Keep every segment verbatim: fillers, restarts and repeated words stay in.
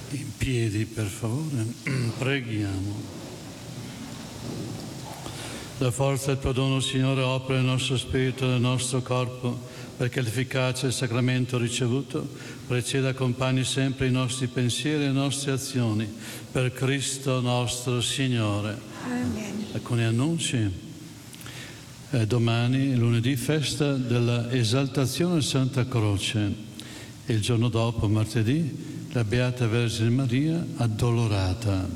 In piedi, per favore, preghiamo. La forza del tuo dono, Signore, opera nel nostro spirito e nel nostro corpo, perché l'efficacia del sacramento ricevuto preceda e accompagni sempre i nostri pensieri e le nostre azioni, per Cristo nostro Signore. Amen. Alcuni annunci. Eh, domani, lunedì, festa della esaltazione di Santa Croce. E il giorno dopo, martedì, la Beata Vergine Maria addolorata.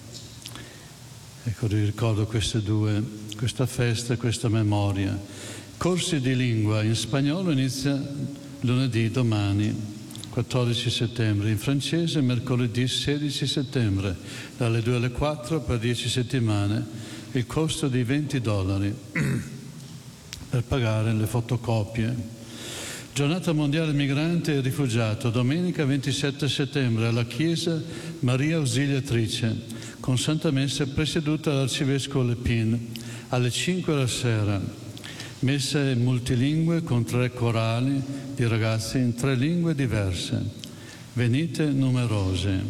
Ecco, ricordo queste due, questa festa e questa memoria. Corsi di lingua in spagnolo inizia lunedì, domani, quattordici settembre, in francese mercoledì sedici settembre, dalle due alle quattro per dieci settimane, il costo di venti dollari per pagare le fotocopie. Giornata mondiale migrante e rifugiato, domenica ventisette settembre alla Chiesa Maria Ausiliatrice, con Santa Messa presieduta dall'Arcivescovo Lepin, alle cinque della sera. Messa multilingue con tre corali di ragazzi in tre lingue diverse. Venite numerose.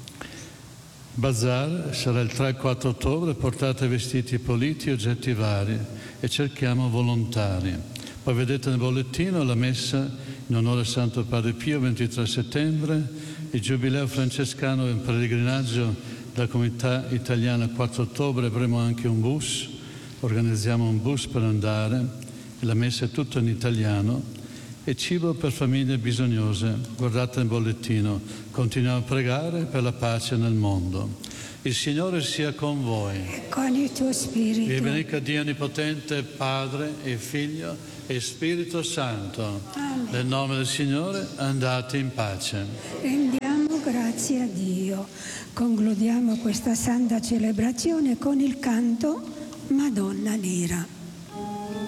Bazar sarà il tre e quattro ottobre, portate vestiti puliti e oggetti vari e cerchiamo volontari. Poi vedete nel bollettino la messa in onore a Santo Padre Pio, ventitré settembre, il Giubileo francescano in pellegrinaggio della comunità italiana quattro ottobre, avremo anche un bus, organizziamo un bus per andare, e la messa è tutta in italiano, e cibo per famiglie bisognose, guardate nel bollettino, continuiamo a pregare per la pace nel mondo. Il Signore sia con voi. E con il tuo spirito. Vi benedica Dio Onnipotente, Padre e Figlio e Spirito Santo. Amen. Nel nome del Signore andate in pace. Rendiamo grazie a Dio. Concludiamo questa santa celebrazione con il canto Madonna Nera.